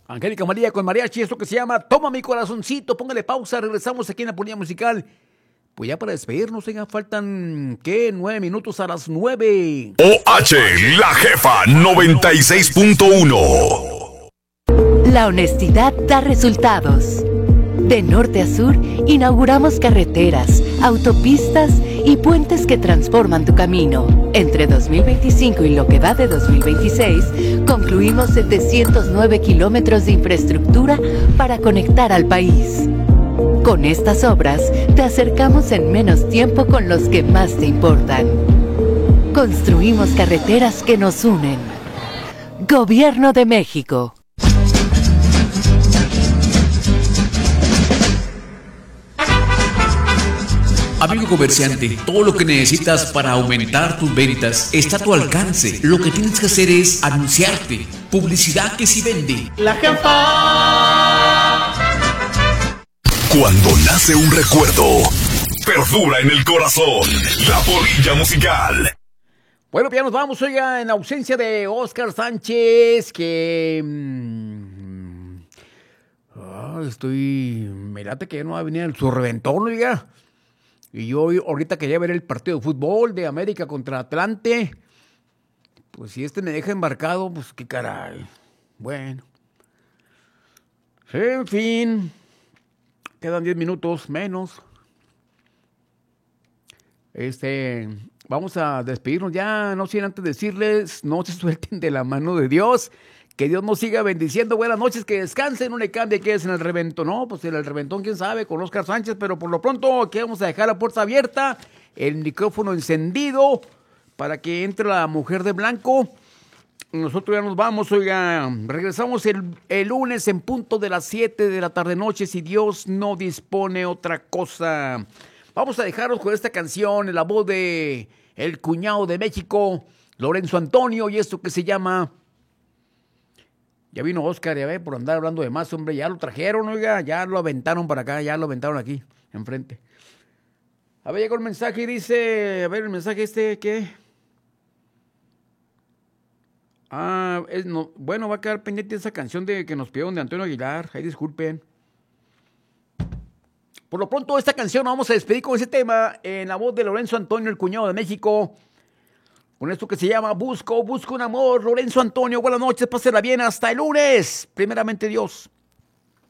Angélica María con mariachi, esto que se llama Toma mi corazoncito, póngale pausa, regresamos aquí en la Polilla Musical. Pues ya para despedirnos, faltan, ¿qué? 9 minutos a las 9. OH, La Jefa 96.1. La honestidad da resultados. De norte a sur, inauguramos carreteras, autopistas y puentes que transforman tu camino. Entre 2025 y lo que va de 2026, concluimos 709 kilómetros de infraestructura para conectar al país. Con estas obras, te acercamos en menos tiempo con los que más te importan. Construimos carreteras que nos unen. Gobierno de México. Amigo comerciante, todo lo que necesitas para aumentar tus ventas está a tu alcance. Lo que tienes que hacer es anunciarte. Publicidad que sí vende. La Jefa. Cuando nace un recuerdo, perdura en el corazón. La Polilla Musical. Bueno, ya nos vamos, oiga, en ausencia de Óscar Sánchez, que... me late que ya no va a venir su reventón, oiga. Y yo ahorita quería ver el partido de fútbol de América contra Atlante. Pues si me deja embarcado, pues qué caray. Bueno. En fin. Quedan 10 minutos menos. Vamos a despedirnos ya. No sin antes decirles, no se suelten de la mano de Dios. Que Dios nos siga bendiciendo. Buenas noches, que descansen, no le cambie que es en el reventón. No, pues en el reventón, quién sabe, con Óscar Sánchez, pero por lo pronto aquí vamos a dejar la puerta abierta, el micrófono encendido, para que entre la mujer de blanco. Nosotros ya nos vamos, oiga, regresamos el lunes en punto de las 7 de la tarde-noche, si Dios no dispone otra cosa. Vamos a dejarnos con esta canción, en la voz de el cuñado de México, Lorenzo Antonio, y esto que se llama... Ya vino Óscar, ya ve, por andar hablando de más, hombre, ya lo trajeron, oiga, ya lo aventaron para acá, ya lo aventaron aquí, enfrente. A ver, llegó el mensaje y dice, a ver, el mensaje ¿qué? Bueno, va a quedar pendiente esa canción que nos pidieron de Antonio Aguilar, ahí disculpen. Por lo pronto, esta canción vamos a despedir con ese tema, en la voz de Lorenzo Antonio, el cuñado de México. Con esto que se llama Busco un amor. Lorenzo Antonio, buenas noches, pásela bien, hasta el lunes. Primeramente Dios.